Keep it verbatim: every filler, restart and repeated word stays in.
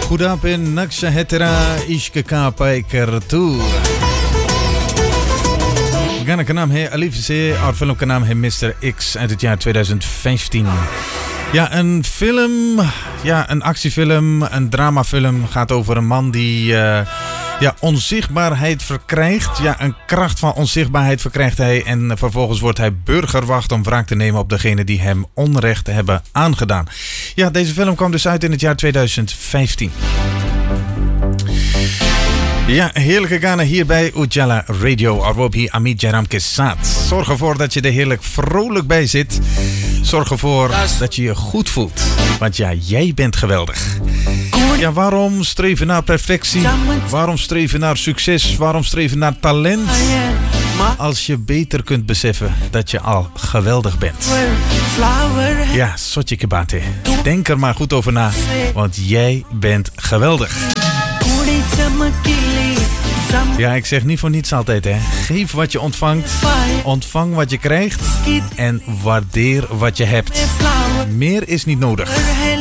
खुदा पे नक्श है तेरा इश्क का पैकर तू। गाना का नाम है अलीफ से और फिल्म का नाम है mister X uit het jaar twintig vijftien. Ja, een film, ja, een actiefilm, een dramafilm gaat over een man die uh, ja, onzichtbaarheid verkrijgt. Ja, een kracht van onzichtbaarheid verkrijgt hij en vervolgens wordt hij burgerwacht om wraak te nemen op degene die hem onrecht hebben aangedaan. Ja, deze film kwam dus uit in het jaar twintig vijftien. Ja, heerlijke ganen hier bij Ujala Radio. Arwob hier Amit Jaram ke saath. Zorg ervoor dat je er heerlijk vrolijk bij zit. Zorg ervoor dat je je goed voelt. Want ja, jij bent geweldig. Ja, waarom streven naar perfectie? Waarom streven naar succes? Waarom streven naar talent? Als je beter kunt beseffen dat je al geweldig bent. Ja, sotje kebate. Denk er maar goed over na. Want jij bent geweldig. Ja, ik zeg niet voor niets altijd, hè. Geef wat je ontvangt, ontvang wat je krijgt en waardeer wat je hebt. Meer is niet nodig.